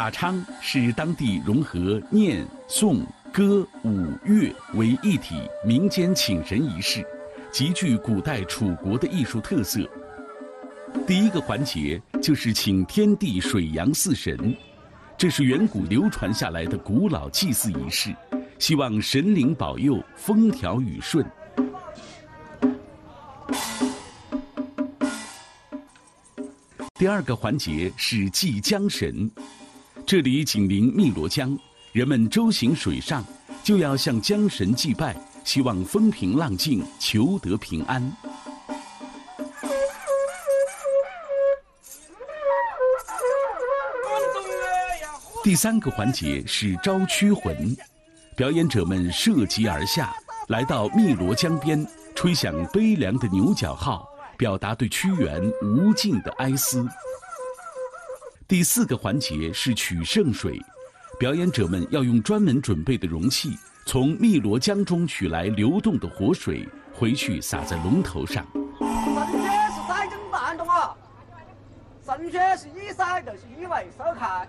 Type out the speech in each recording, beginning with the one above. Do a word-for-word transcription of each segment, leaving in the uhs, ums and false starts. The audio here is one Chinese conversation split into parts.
打昌是当地融合念、诵、歌、舞、乐为一体民间请神仪式，极具古代楚国的艺术特色。第一个环节就是请天地水阳四神，这是远古流传下来的古老祭祀仪式，希望神灵保佑风调雨顺。第二个环节是祭江神，这里紧邻汨罗江，人们舟行水上，就要向江神祭拜，希望风平浪静，求得平安。第三个环节是招驱魂，表演者们涉级而下，来到汨罗江边，吹响悲凉的牛角号，表达对屈原无尽的哀思。第四个环节是取圣水，表演者们要用专门准备的容器，从汨罗江中取来流动的活水，回去洒在龙头上。 神仙是三更半钟啊，神仙是一塞就是一位收开。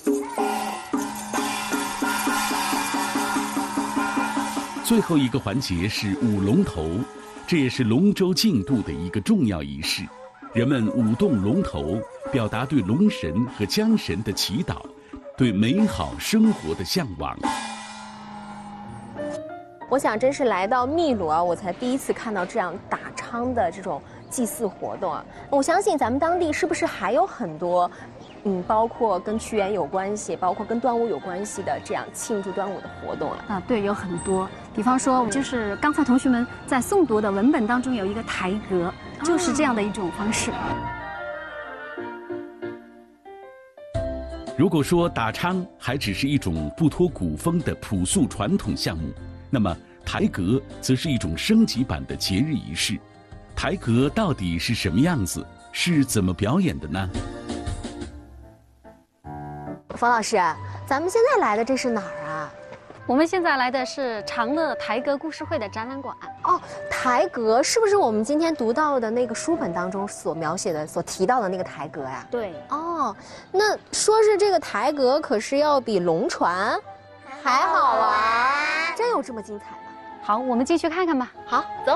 最后一个环节是舞龙头，这也是龙舟竞渡的一个重要仪式。人们舞动龙头，表达对龙神和江神的祈祷，对美好生活的向往。 我想，真是来到汨罗啊，我才第一次看到这样打昌的这种祭祀活动啊。我相信咱们当地是不是还有很多，嗯，包括跟屈原有关系，包括跟端午有关系的这样庆祝端午的活动啊？ 啊，对，有很多。比方说，就是刚才同学们在诵读的文本当中有一个台阁，就是这样的一种方式。 如果说打昌还只是一种不脱古风的朴素传统项目，那么台阁则是一种升级版的节日仪式。台阁到底是什么样子？是怎么表演的呢？ 冯老师，咱们现在来的这是哪儿啊？ 我们现在来的是长乐台阁故事会的展览馆。 哦，台阁是不是我们今天读到的那个书本当中所描写的、所提到的那个台阁呀？ 对。 哦，那说是这个台阁，可是要比龙船还好玩，真有这么精彩吗？ 好，我们进去看看吧。 好，走。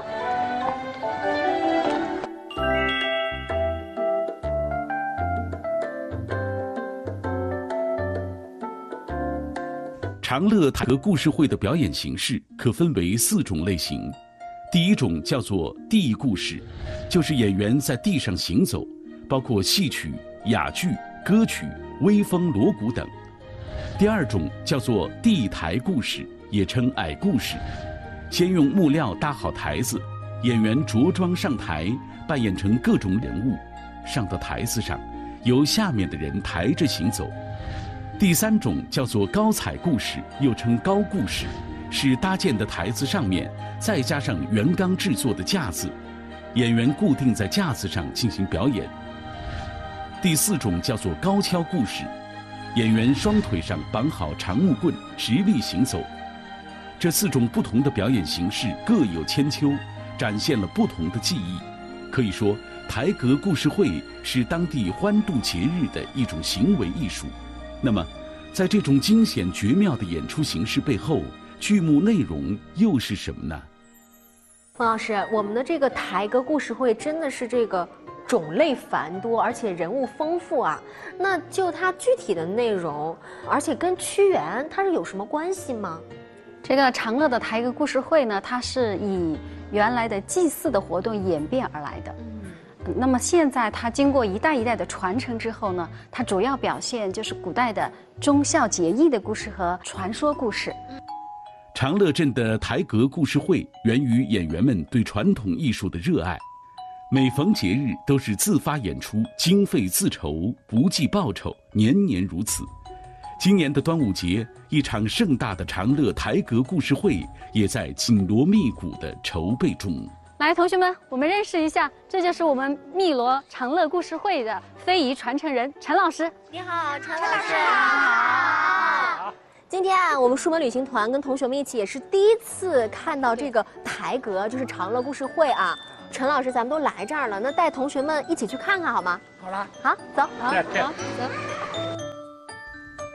长乐台阁故事会的表演形式可分为四种类型。第一种叫做地故事，就是演员在地上行走，包括戏曲、哑剧、歌曲、微风锣鼓等。第二种叫做地台故事，也称矮故事，先用木料搭好台子，演员着装上台，扮演成各种人物，上到台子上，由下面的人抬着行走。第三种叫做高彩故事，又称高故事，是搭建的台子上面再加上圆钢制作的架子，演员固定在架子上进行表演。第四种叫做高跷故事，演员双腿上绑好长木棍，直立行走。这四种不同的表演形式各有千秋，展现了不同的技艺。可以说，台阁故事会是当地欢度节日的一种行为艺术。那么，在这种惊险绝妙的演出形式背后，剧目内容又是什么呢？ 冯老师，我们的这个台阁故事会真的是这个种类繁多，而且人物丰富啊。那就它具体的内容，而且跟屈原它是有什么关系吗？ 这个长乐的台阁故事会呢，它是以原来的祭祀的活动演变而来的。那么现在它经过一代一代的传承之后呢，它主要表现就是古代的忠孝节义的故事和传说故事。 长乐镇的台阁故事会源于演员们对传统艺术的热爱，每逢节日都是自发演出，经费自筹，不计报酬，年年如此。今年的端午节，一场盛大的长乐台阁故事会也在紧锣密鼓的筹备中。 来，同学们，我们认识一下，这就是我们汨罗长乐故事会的非遗传承人陈老师。 你好，陈老师好。今天啊，我们书门旅行团跟同学们一起也是第一次看到这个台阁，就是长乐故事会啊。陈老师，咱们都来这儿了，那带同学们一起去看看好吗？ 好了， 好，走， 好，走， 走。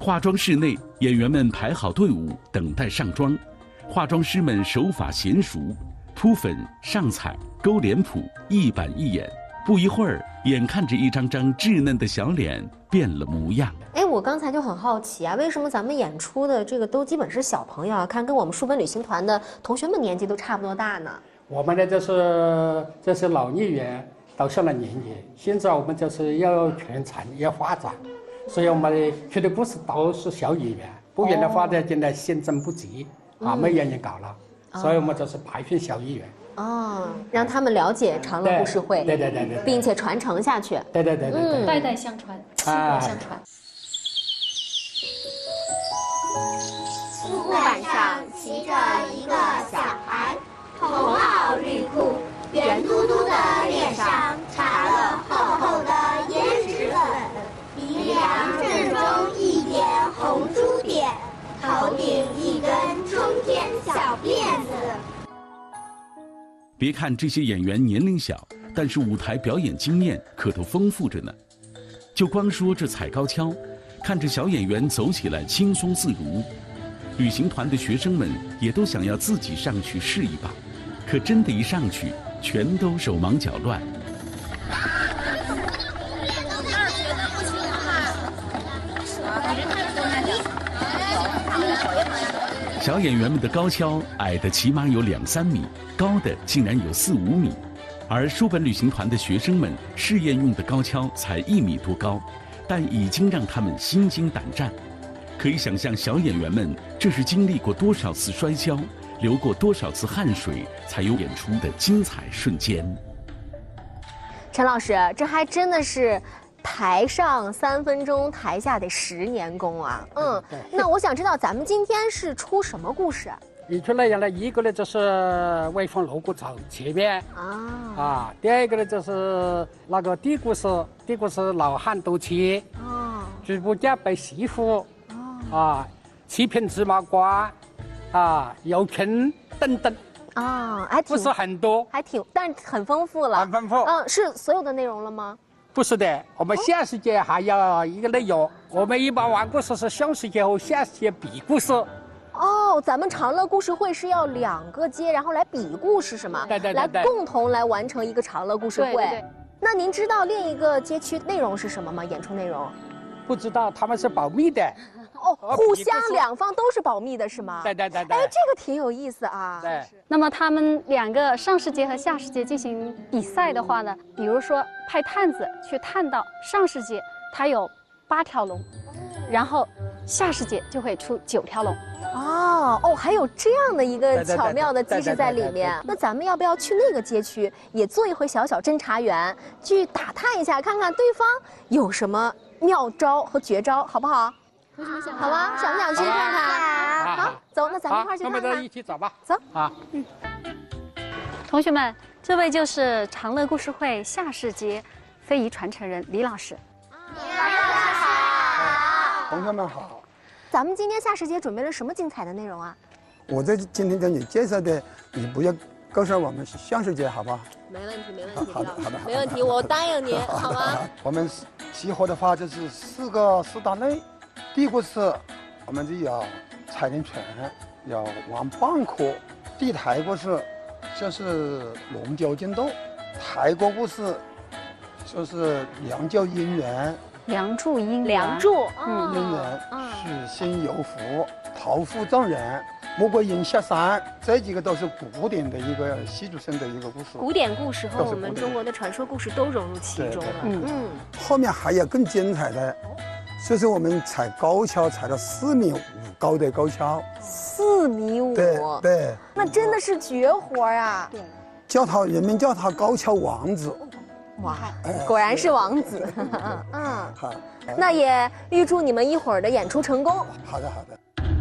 化妆室内，演员们排好队伍，等待上妆。化妆师们手法娴熟，铺粉、上彩、勾脸谱，一板一眼。不一会儿，眼看着一张张稚嫩的小脸变了模样。 哎，我刚才就很好奇啊，为什么咱们演出的这个都基本是小朋友啊？看跟我们书本旅行团的同学们年纪都差不多大呢。 我们呢，就是这是老艺员到上了年纪，现在我们就是要全产业发展，所以我们去的故事都是小演员，不然的话呢，现在先增不及啊，没演员搞了，所以我们就是培训小艺员。 哦，让他们了解长乐故事会， 对对对对， 并且传承下去。 对对对对对， 代代相传，薪火相传。 木板上骑着一个小孩，红袄绿裤，圆嘟嘟的脸上插了厚厚的胭脂粉，鼻梁正中一点红珠点，头顶一根冲天小辫子。 别看这些演员年龄小，但是舞台表演经验可都丰富着呢。就光说这踩高跷，看着小演员走起来轻松自如，旅行团的学生们也都想要自己上去试一把，可真的一上去，全都手忙脚乱。小演员们的高跷矮的起码有两三米，高的竟然有四五米，而书本旅行团的学生们试验用的高跷才一米多高，但已经让他们心惊胆战。可以想象，小演员们这是经历过多少次摔跤，流过多少次汗水，才有演出的精彩瞬间。 陈老师，这还真的是台上三分钟，台下得十年功啊！嗯，那我想知道咱们今天是出什么故事？ 演出内容呢，一个呢就是威风锣鼓走前面啊啊，第二个呢就是那个地故事，地故事老汉夺妻，哦，主仆家被媳妇，哦，啊，七品芝麻官，啊，有坑等等。 啊，还挺不是很多， 还挺，但很丰富了， 很丰富。 嗯，是所有的内容了吗？ 不是的，我们下世界还要一个内容。我们一般玩故事是上世界和下世界比故事。 哦，咱们长乐故事会是要两个街，然后来比故事是吗？ 对对对对， 来共同来完成一个长乐故事会。 对对对。 那您知道另一个街区内容是什么吗？演出内容？ 不知道，他们是保密的。 哦，互相两方都是保密的是吗？ 对对对对。 哎，这个挺有意思啊。 对。 那么他们两个上世界和下世界进行比赛的话呢，比如说派探子去探到上世界，它有八条龙，然后下世界就会出九条龙。 哦哦，还有这样的一个巧妙的机制在里面。那咱们要不要去那个街区也做一回小小侦查员，去打探一下，看看对方有什么妙招和绝招，好不好？好吗？想不想去看看？好，走，那咱们一块儿去看看。 那么就一起走吧。 走。 啊， 嗯。同学们，这位就是长乐故事会下世节非遗传承人李老师。 李老师好。 同学们好。 咱们今天下世节准备了什么精彩的内容啊？ 我在今天给你介绍的，你不要告诉我们上世节，好不好？ 没问题，没问题， 好的，好的， 没问题，我答应您，好吗？ 我们集合的话就是四个四大类。第一个是，我们就要踩点船，要玩蚌壳；第台故事就是龙角竞斗；台国故事就是良教姻缘， 梁祝姻缘， 梁祝， 嗯，姻缘，许仙游福，桃腹撞人，穆桂英下山，这几个都是古典的一个戏剧性的一个故事。 古典故事和我们中国的传说故事都融入其中了。 嗯嗯，后面还有更精彩的。就是我们踩高跷，踩到四米五高的高跷， 四米五， 对对， 那真的是绝活啊！ 对， 叫他人们叫他高跷王子， 哇，果然是王子。嗯，好，那也预祝你们一会儿的演出成功。 好的，好的。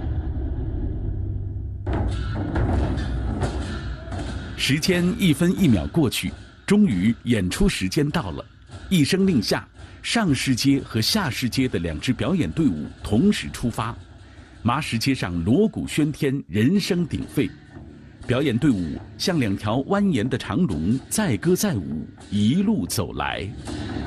时间一分一秒过去，终于演出时间到了，一声令下。上世街和下世街的两支表演队伍同时出发，麻石街上锣鼓喧天，人声鼎沸。表演队伍像两条蜿蜒的长龙，载歌载舞，一路走来。